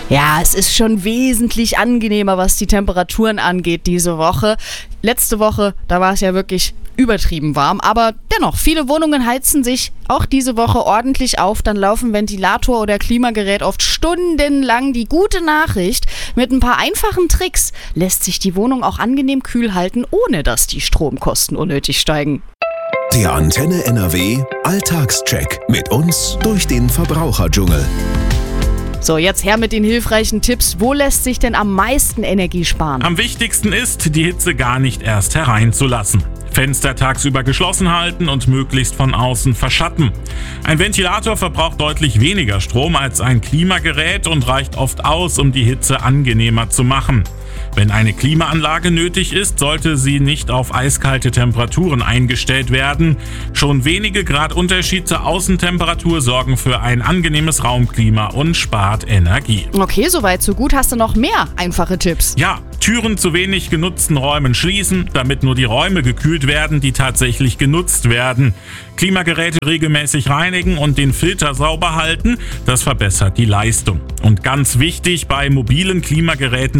Ja, es ist schon wesentlich angenehmer, was die Temperaturen angeht diese Woche. Letzte Woche, da war es ja wirklich übertrieben warm, aber dennoch, viele Wohnungen heizen sich auch diese Woche ordentlich auf. Dann laufen Ventilator oder Klimagerät oft stundenlang. Die gute Nachricht, mit ein paar einfachen Tricks lässt sich die Wohnung auch angenehm kühl halten, ohne dass die Stromkosten unnötig steigen. Der Antenne NRW Alltagscheck mit uns durch den Verbraucherdschungel. So, jetzt her mit den hilfreichen Tipps. Wo lässt sich denn am meisten Energie sparen? Am wichtigsten ist, die Hitze gar nicht erst hereinzulassen. Fenster tagsüber geschlossen halten und möglichst von außen verschatten. Ein Ventilator verbraucht deutlich weniger Strom als ein Klimagerät und reicht oft aus, um die Hitze angenehmer zu machen. Wenn eine Klimaanlage nötig ist, sollte sie nicht auf eiskalte Temperaturen eingestellt werden. Schon wenige Grad Unterschied zur Außentemperatur sorgen für ein angenehmes Raumklima und spart Energie. Okay, soweit so gut. Hast du noch mehr einfache Tipps? Ja, Türen zu wenig genutzten Räumen schließen, damit nur die Räume gekühlt werden, die tatsächlich genutzt werden. Klimageräte regelmäßig reinigen und den Filter sauber halten, das verbessert die Leistung. Und ganz wichtig, bei mobilen Klimageräten